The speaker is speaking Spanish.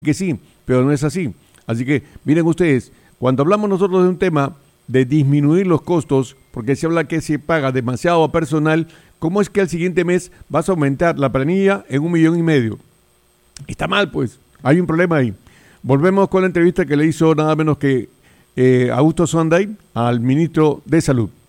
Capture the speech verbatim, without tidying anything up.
que sí, pero no es así. Así que miren ustedes, cuando hablamos nosotros de un tema de disminuir los costos, porque se habla que se paga demasiado a personal, ¿cómo es que al siguiente mes vas a aumentar la planilla en un millón y medio? Está mal, pues, hay un problema ahí. Volvemos con la entrevista que le hizo nada menos que eh, Augusto Sonday al ministro de Salud.